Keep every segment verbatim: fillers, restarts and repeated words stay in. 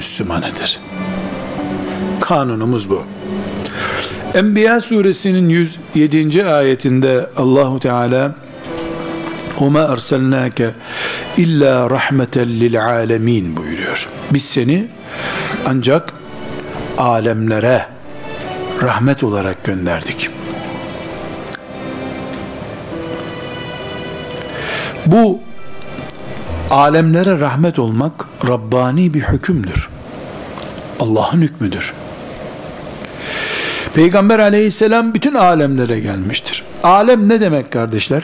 Müslümanıdır. Kanunumuz bu. Enbiya suresinin yüz yedinci ayetinde Allahu Teala وَمَا أَرْسَلْنَاكَ اِلَّا رَحْمَةً لِلْعَالَمِينَ buyuruyor. Biz seni ancak alemlere rahmet olarak gönderdik. Bu alemlere rahmet olmak Rabbani bir hükümdür. Allah'ın hükmüdür. Peygamber aleyhisselam bütün alemlere gelmiştir. Alem ne demek kardeşler?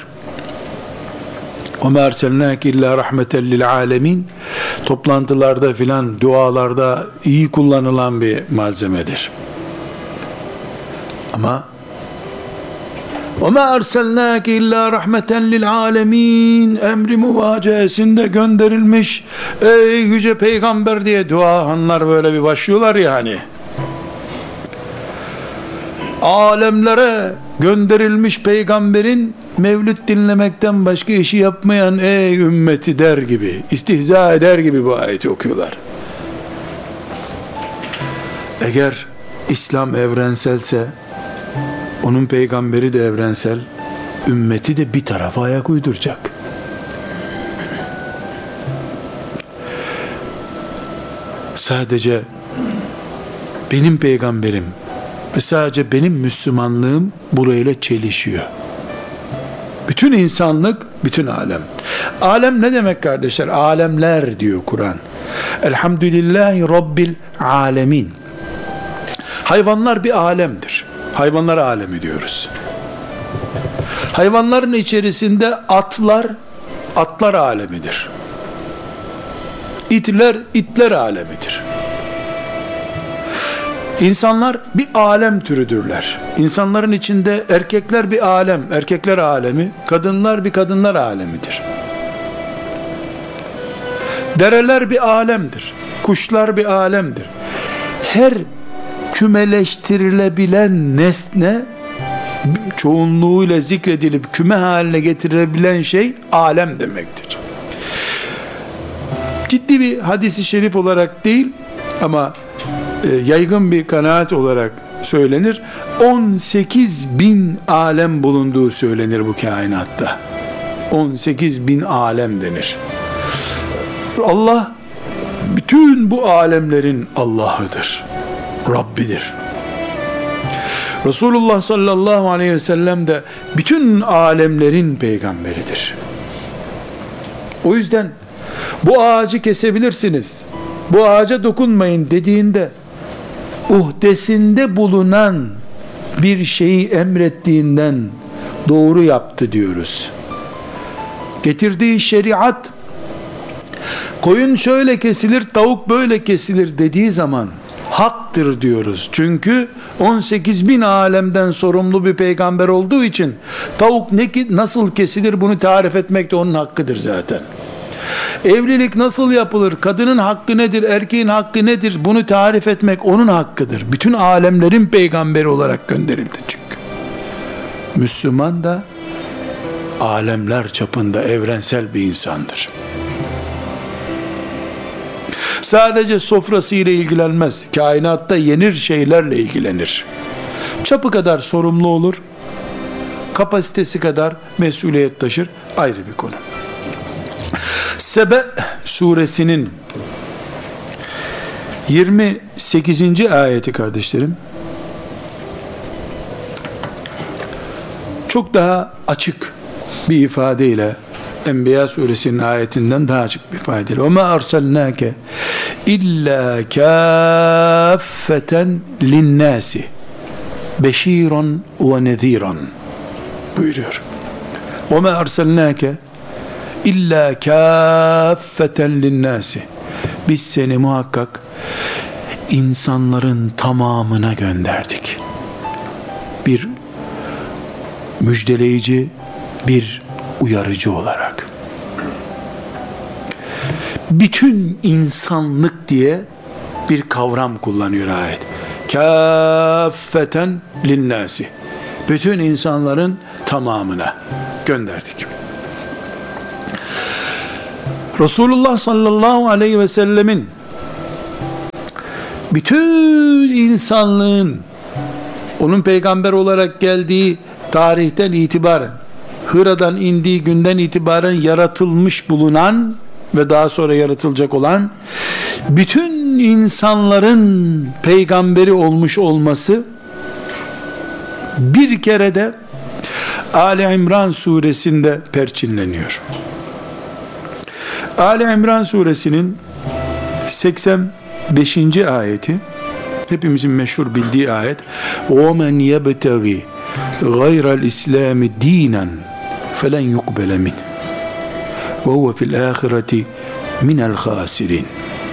وَمَا اَرْسَلْنَاكِ اِلَّا رَحْمَةً لِلْعَالَمِينَ toplantılarda filan, dualarda iyi kullanılan bir malzemedir. Ama وَمَا اَرْسَلْنَاكِ اِلَّا رَحْمَةً لِلْعَالَمِينَ emri muvacehesinde gönderilmiş ey yüce peygamber diye duahanlar böyle bir başlıyorlar ya hani. Alemlere gönderilmiş peygamberin mevlüt dinlemekten başka işi yapmayan ey ümmeti der gibi, istihza eder gibi bu ayeti okuyorlar. Eğer İslam evrenselse, onun peygamberi de evrensel, ümmeti de bir tarafa ayak uyduracak. Sadece benim peygamberim ve sadece benim Müslümanlığım burayla çelişiyor. Bütün insanlık, bütün alem. Alem ne demek kardeşler? Alemler diyor Kur'an. Elhamdülillahi Rabbil alemin. Hayvanlar bir alemdir. Hayvanlar alemi diyoruz. Hayvanların içerisinde atlar, atlar alemidir. İtler, itler alemidir. İnsanlar bir alem türüdürler. İnsanların içinde erkekler bir alem, erkekler alemi, kadınlar bir kadınlar alemidir. Dereler bir alemdir. Kuşlar bir alemdir. Her kümeleştirilebilen nesne, çoğunluğuyla zikredilip küme haline getirilebilen şey alem demektir. Ciddi bir hadisi şerif olarak değil ama yaygın bir kanaat olarak söylenir. on sekiz bin alem bulunduğu söylenir bu kainatta. on sekiz bin alem denir. Allah bütün bu alemlerin Allah'ıdır. Rabbidir. Resulullah sallallahu aleyhi ve sellem de bütün alemlerin peygamberidir. O yüzden bu ağacı kesebilirsiniz, bu ağaca dokunmayın dediğinde uhdesinde bulunan bir şeyi emrettiğinden doğru yaptı diyoruz. Getirdiği şeriat koyun şöyle kesilir, tavuk böyle kesilir dediği zaman haktır diyoruz. Çünkü on sekiz bin alemden sorumlu bir peygamber olduğu için tavuk ne, nasıl kesilir bunu tarif etmek de onun hakkıdır zaten. Evlilik nasıl yapılır, kadının hakkı nedir, erkeğin hakkı nedir bunu tarif etmek onun hakkıdır. Bütün alemlerin peygamberi olarak gönderildi çünkü. Müslüman da alemler çapında evrensel bir insandır. Sadece sofrasıyla ilgilenmez, kainatta yenir şeylerle ilgilenir. Çapı kadar sorumlu olur, kapasitesi kadar mesuliyet taşır, ayrı bir konu. Sebe suresinin yirmi sekizinci ayeti kardeşlerim çok daha açık bir ifadeyle, Enbiya suresinin ayetinden daha açık bir ifadeyle, وَمَا أَرْسَلْنَاكَ إِلَّا كَافَّةً لِلنَّاسِ بَشِيرًا وَنَذِيرًا buyuruyor. وَمَا أَرْسَلْنَاكَ İlla kâffeten linnâsi. Biz seni muhakkak insanların tamamına gönderdik. Bir müjdeleyici, bir uyarıcı olarak. Bütün insanlık diye bir kavram kullanıyor ayet. Kâffeten linnâsi. Bütün insanların tamamına gönderdik. Resulullah sallallahu aleyhi ve sellemin bütün insanlığın onun peygamber olarak geldiği tarihten itibaren, Hıra'dan indiği günden itibaren yaratılmış bulunan ve daha sonra yaratılacak olan bütün insanların peygamberi olmuş olması bir kere de Ali İmran suresinde perçinleniyor. Ali İmran suresinin seksen beşinci ayeti, hepimizin meşhur bildiği ayet: وَمَنْ يَبْتَغِ غَيْرَ الْإِسْلَامِ دِينًا فَلَنْ يُقْبَلَ مِنْهُ وَهُوَ فِي الْآخِرَةِ مِنَ الْخَاسِرِينَ.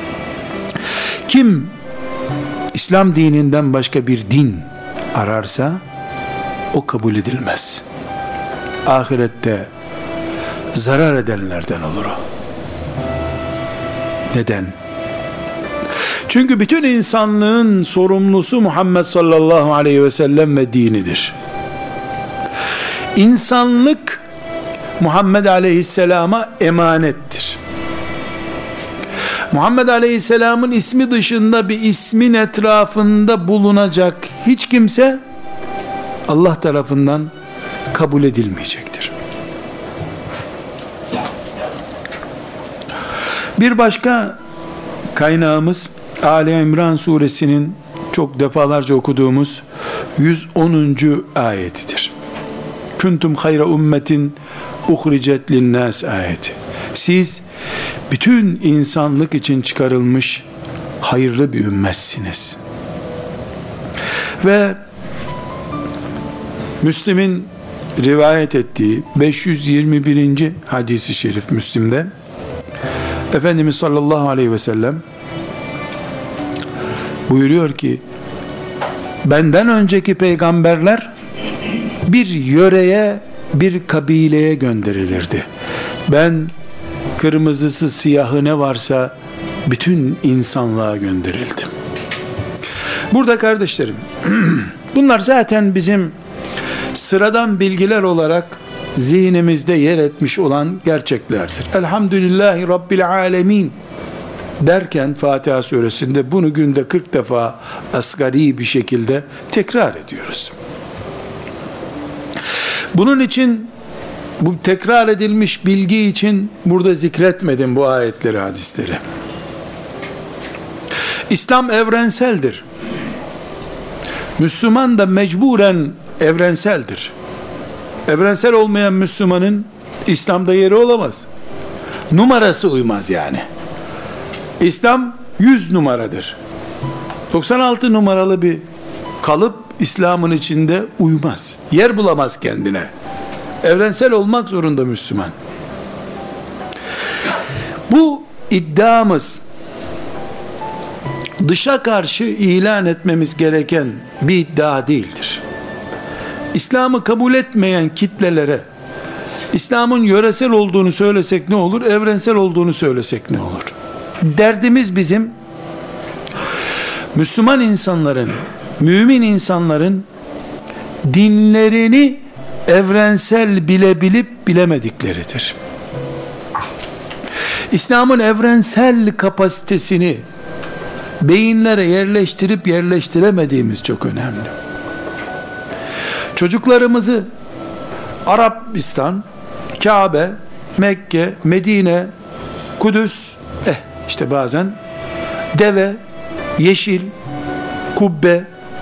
Kim İslam dininden başka bir din ararsa o kabul edilmez. Ahirette zarar edenlerden olur o. Neden? Çünkü bütün insanlığın sorumlusu Muhammed sallallahu aleyhi ve sellem ve dinidir. İnsanlık Muhammed aleyhisselama emanettir. Muhammed aleyhisselamın ismi dışında bir ismin etrafında bulunacak hiç kimse Allah tarafından kabul edilmeyecektir. Bir başka kaynağımız Ali İmran suresinin çok defalarca okuduğumuz yüz onuncu ayetidir. Kuntum hayra ummetin uhricet linnas ayeti. Siz bütün insanlık için çıkarılmış hayırlı bir ümmetsiniz. Ve Müslim'in rivayet ettiği beş yüz yirmi birinci hadisi şerif Müslim'de Efendimiz sallallahu aleyhi ve sellem buyuruyor ki, benden önceki peygamberler bir yöreye, bir kabileye gönderilirdi. Ben kırmızısı siyahı ne varsa bütün insanlığa gönderildim. Burada kardeşlerim, bunlar zaten bizim sıradan bilgiler olarak zihnimizde yer etmiş olan gerçeklerdir. Elhamdülillahi Rabbil alemin derken Fatiha suresinde bunu günde kırk defa asgari bir şekilde tekrar ediyoruz. Bunun için, bu tekrar edilmiş bilgi için burada zikretmedim bu ayetleri, hadisleri. İslam evrenseldir. Müslüman da mecburen evrenseldir. Evrensel olmayan Müslümanın İslam'da yeri olamaz. Numarası uymaz yani. İslam yüz numaradır. doksan altı numaralı bir kalıp İslam'ın içinde uymaz. Yer bulamaz kendine. Evrensel olmak zorunda Müslüman. Bu iddiamız dışa karşı ilan etmemiz gereken bir iddia değildir. İslam'ı kabul etmeyen kitlelere İslam'ın yöresel olduğunu söylesek ne olur, evrensel olduğunu söylesek ne olur? Derdimiz bizim Müslüman insanların, mümin insanların dinlerini evrensel bilebilip bilemedikleridir. İslam'ın evrensel kapasitesini beyinlere yerleştirip yerleştiremediğimiz çok önemli. Çocuklarımızı Arabistan, Kabe, Mekke, Medine, Kudüs, eh işte bazen deve, yeşil, kubbe,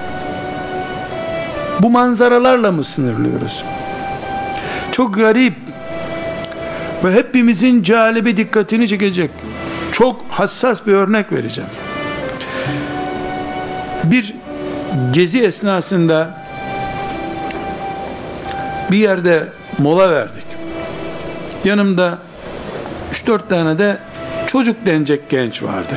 bu manzaralarla mı sınırlıyoruz? Çok garip ve hepimizin calibi dikkatini çekecek çok hassas bir örnek vereceğim. Bir gezi esnasında bir yerde mola verdik. Yanımda üç dört tane de çocuk denecek genç vardı.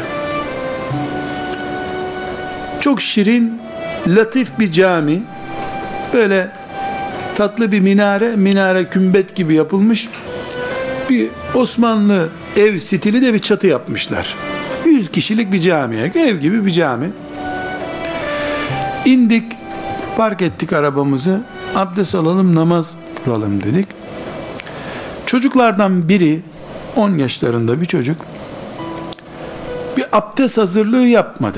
Çok şirin, latif bir cami. Böyle tatlı bir minare, minare kümbet gibi yapılmış. Bir Osmanlı ev stili de bir çatı yapmışlar. Yüz kişilik bir camiye, ev gibi bir cami. İndik, park ettik arabamızı. Abdest alalım, namaz kılalım dedik. Çocuklardan biri, on yaşlarında bir çocuk, bir abdest hazırlığı yapmadı.